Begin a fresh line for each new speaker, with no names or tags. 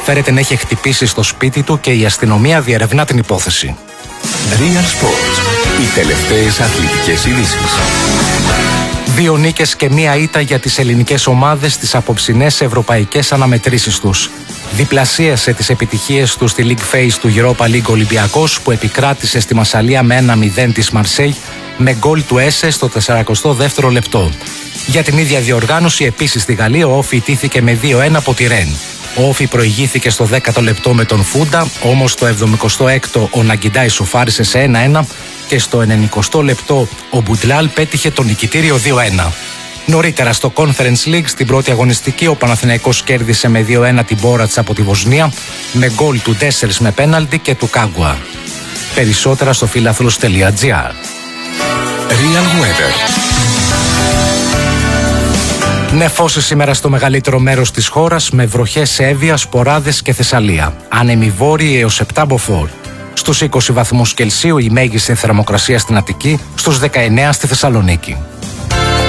Φέρεται να έχει χτυπήσει στο σπίτι του και η αστυνομία διερευνά την υπόθεση.
Real Sports. Οι τελευταίες αθλητικές ειδήσεις.
2 νίκες και 1 ήττα για τις ελληνικές ομάδες στις απόψινές ευρωπαϊκές αναμετρήσεις τους. Διπλασίασε τις επιτυχίες του στη League Phase του Europa League Ολυμπιακός, που επικράτησε στη Μασσαλία με 1-0 της Μαρσέη με γκολ του Έσε στο 42ο λεπτό. Για την ίδια διοργάνωση επίσης στη Γαλλία ο Όφι ιτήθηκε με 2-1 από τη Ρεν. Ο Όφι προηγήθηκε στο 10ο λεπτό με τον Φούντα, όμως στο 76ο ο Ναγκιντά ισοφάρισε σε 1-1 και στο 90ο λεπτό ο Μπουτλάλ πέτυχε το νικητήριο 2-1. Νωρίτερα στο Conference League στην πρώτη αγωνιστική ο Παναθηναϊκός κέρδισε με 2-1 την Μπόρατς από τη Βοσνία με γκολ του Ντέσσερς με πέναλτι και του Κάγκουα. Περισσότερα στο φιλαθλος.gr.
Real Weather.
Νεφώσει σήμερα στο μεγαλύτερο μέρος της χώρας με βροχές σε Εύβοια, Σποράδες και Θεσσαλία. Άνεμοι βόρειοι έως 7 μποφόρ. Στους 20 βαθμούς Κελσίου η μέγιστη θερμοκρασία στην Αττική, στους 19 στη Θεσσαλονίκη.